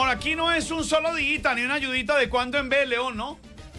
amor, aquí no es un solo diguita ni una ayudita de cuando en vez, León, ¿no?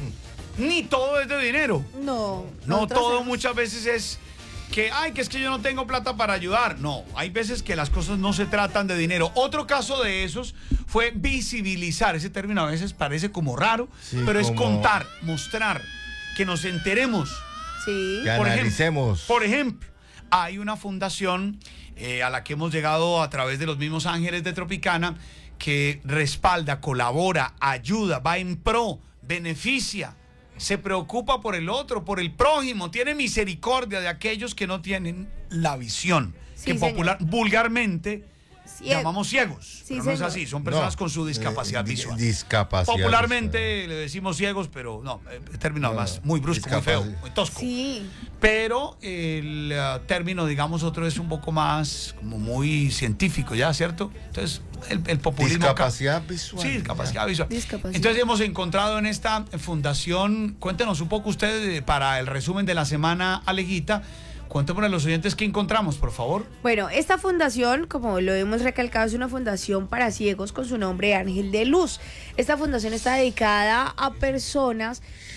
Ni todo es de dinero. No. No todo muchas veces es que es que yo no tengo plata para ayudar. No, hay veces que las cosas no se tratan de dinero. Otro caso de esos fue visibilizar. Ese término a veces parece como raro, pero es contar, mostrar, que nos enteremos. Sí. Que analicemos. Por ejemplo, hay una fundación a la que hemos llegado a través de los mismos Ángeles de Tropicana que respalda, colabora, ayuda, va en pro, beneficia, se preocupa por el otro, por el prójimo, tiene misericordia de aquellos que no tienen la visión, Sí, que vulgarmente llamamos ciegos, Sí, pero no es señor. así, son personas con su discapacidad visual. Discapacidad Popularmente le decimos ciegos, pero no, el término además muy brusco, muy feo, muy tosco. Sí. Pero el término, digamos, otro es un poco más, como muy científico, ¿ya? ¿Cierto? Entonces, el populismo... Discapacidad visual. Sí, discapacidad visual. Discapacidad. Entonces hemos encontrado en esta fundación, cuéntenos un poco ustedes para el resumen de la semana, Alejita, cuéntenos a los oyentes qué encontramos, por favor. Bueno, esta fundación, como lo hemos recalcado, es una fundación para ciegos con su nombre Ángel de Luz. Esta fundación está dedicada a personas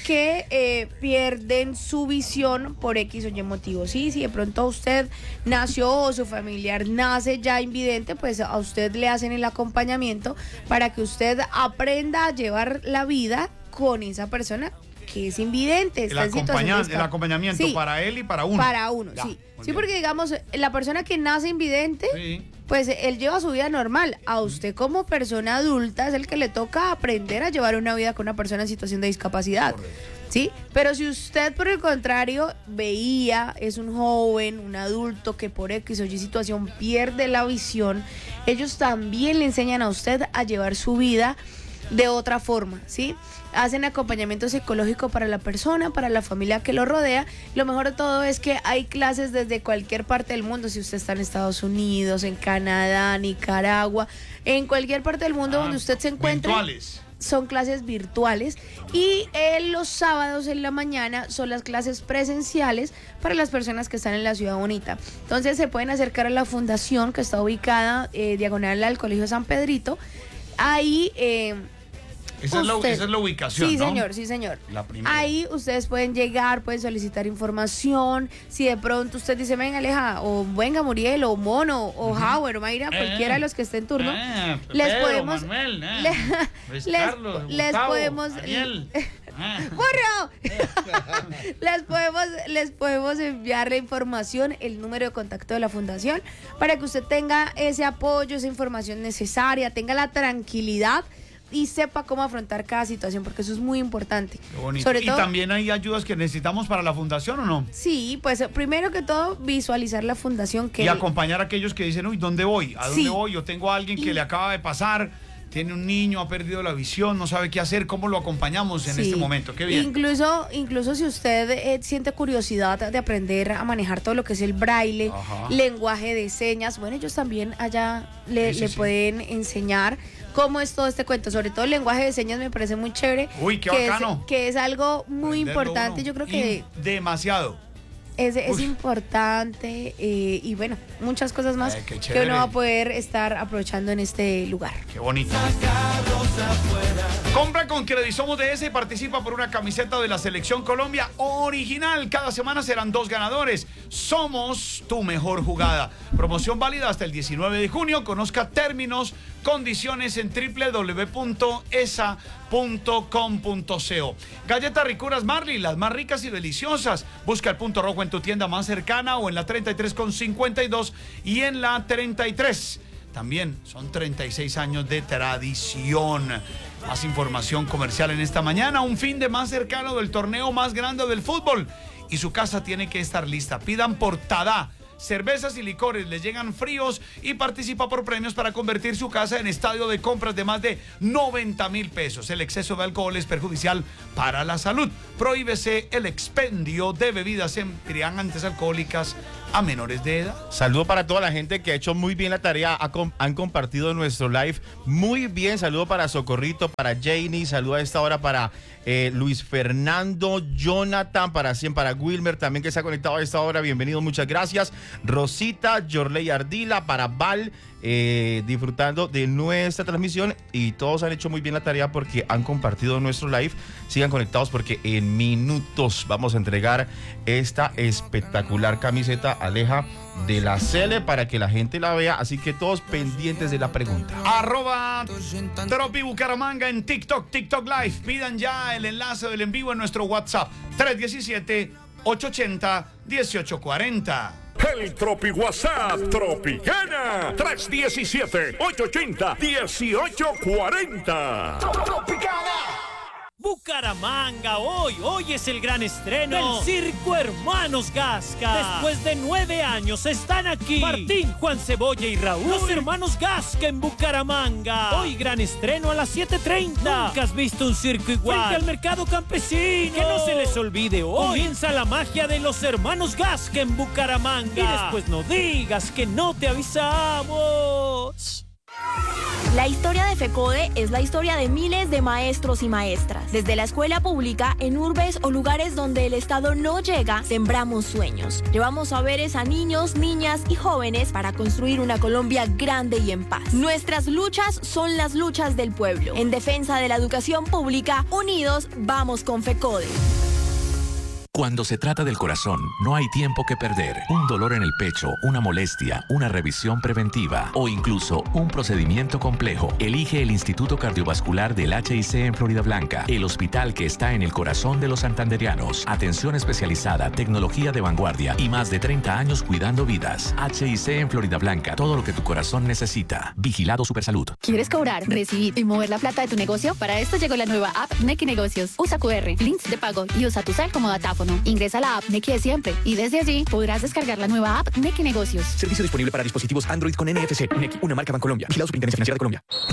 que pierden su visión por X o Y motivo. Sí, si de pronto usted nació o su familiar nace ya invidente, pues a usted le hacen el acompañamiento para que usted aprenda a llevar la vida con esa persona que es invidente. El acompañamiento sí, para él y para uno. Para uno, Ya, sí. muy Sí, bien. porque digamos, la persona que nace invidente, Sí. pues él lleva su vida normal. A usted como persona adulta es el que le toca aprender a llevar una vida con una persona en situación de discapacidad. Correcto. ¿Sí? Pero si usted por el contrario es un joven, un adulto que por X o Y situación pierde la visión, ellos también le enseñan a usted a llevar su vida de otra forma, ¿sí? Hacen acompañamiento psicológico para la persona, para la familia que lo rodea. Lo mejor de todo es que hay clases desde cualquier parte del mundo. Si usted está en Estados Unidos, en Canadá, Nicaragua, en cualquier parte del mundo donde usted se encuentre. Virtuales. Son clases virtuales y los sábados en la mañana son las clases presenciales para las personas que están en la Ciudad Bonita. Entonces se pueden acercar a la fundación que está ubicada diagonal al Colegio San Pedrito. Ahí Esa es la ubicación, sí, ¿no? señor, sí, señor. La primera. Ahí ustedes pueden llegar, pueden solicitar información. Si de pronto usted dice, venga, Aleja, o venga, Muriel, o Mono, o Howard, o Mayra, cualquiera de los que esté en turno, les Pedro, podemos... Manuel, les Carlos, les Gustavo, podemos... Ariel. ¡Burro! les podemos enviar la información, el número de contacto de la fundación, para que usted tenga ese apoyo, esa información necesaria, tenga la tranquilidad y sepa cómo afrontar cada situación, porque eso es muy importante. Qué bonito. ¿Y también hay ayudas que necesitamos para la fundación o no? Sí, pues primero que todo, visualizar la fundación. Y acompañar a aquellos que dicen, uy, ¿dónde voy? ¿A dónde voy? Yo tengo a alguien que le acaba de pasar, tiene un niño, ha perdido la visión, no sabe qué hacer, ¿cómo lo acompañamos en este momento? Qué bien. Incluso si usted siente curiosidad de aprender a manejar todo lo que es el braille, lenguaje de señas, bueno, ellos también allá le pueden enseñar cómo es todo este cuento. Sobre todo el lenguaje de señas me parece muy chévere. Uy, qué bacano. Que es algo muy importante, yo creo que... Demasiado. Es importante y bueno, muchas cosas más que uno va a poder estar aprovechando en este lugar. Qué bonito. Compra con Credisomos DS y participa por una camiseta de la Selección Colombia original. Cada semana serán 2 ganadores. Somos tu mejor jugada. Promoción válida hasta el 19 de junio. Conozca términos, condiciones en www.esa.com.co. Galletas Ricuras Marley, las más ricas y deliciosas. Busca el punto rojo en tu tienda más cercana o en la 33 con 52 y en la 33. También son 36 años de tradición. Más información comercial en esta mañana. Un fin de más cercano del torneo más grande del fútbol. Y su casa tiene que estar lista. Pidan por Tadá. Cervezas y licores les llegan fríos y participa por premios para convertir su casa en estadio de compras de más de 90,000 pesos. El exceso de alcohol es perjudicial para la salud. Prohíbese el expendio de bebidas embriagantes alcohólicas a menores de edad. Saludo para toda la gente que ha hecho muy bien la tarea, han compartido nuestro live muy bien. Saludo para Socorrito, para Janie, saludo a esta hora para Luis Fernando, Jonathan, para Wilmer también que se ha conectado a esta hora, bienvenido, muchas gracias. Rosita, Yorley Ardila, para Val, disfrutando de nuestra transmisión y todos han hecho muy bien la tarea porque han compartido nuestro live. Sigan conectados porque en minutos vamos a entregar esta espectacular camiseta, Aleja, de la Cele para que la gente la vea, así que todos pendientes de la pregunta. @Tropi Bucaramanga en TikTok Live. Pidan ya el enlace del en vivo en nuestro WhatsApp 317-880-1840. El Tropi WhatsApp Tropicana 317-880-1840. Tropicana. Bucaramanga, hoy es el gran estreno del Circo Hermanos Gasca. Después de 9 años están aquí Martín, Juan Cebolla y Raúl, los hermanos Gasca en Bucaramanga. Hoy gran estreno a las 7:30. Nunca has visto un circo igual. Frente al mercado campesino. Que no se les olvide, hoy comienza la magia de los hermanos Gasca en Bucaramanga. Y después no digas que no te avisamos. La historia de FECODE es la historia de miles de maestros y maestras. Desde la escuela pública, en urbes o lugares donde el Estado no llega, sembramos sueños. Llevamos saberes a niños, niñas y jóvenes para construir una Colombia grande y en paz. Nuestras luchas son las luchas del pueblo. En defensa de la educación pública, unidos, vamos con FECODE. Cuando se trata del corazón, no hay tiempo que perder. Un dolor en el pecho, una molestia, una revisión preventiva o incluso un procedimiento complejo. Elige el Instituto Cardiovascular del HIC en Florida Blanca, el hospital que está en el corazón de los santanderianos. Atención especializada, tecnología de vanguardia y más de 30 años cuidando vidas. HIC en Florida Blanca, todo lo que tu corazón necesita. Vigilado Supersalud. ¿Quieres cobrar, recibir y mover la plata de tu negocio? Para esto llegó la nueva app Nequi Negocios. Usa QR, links de pago y usa tu cel como datáfono. Ingresa a la app Nequi de siempre y desde allí podrás descargar la nueva app Nequi Negocios. Servicio disponible para dispositivos Android con NFC. Nequi, una marca Bancolombia. Vigilado Superintendencia Financiera de Colombia.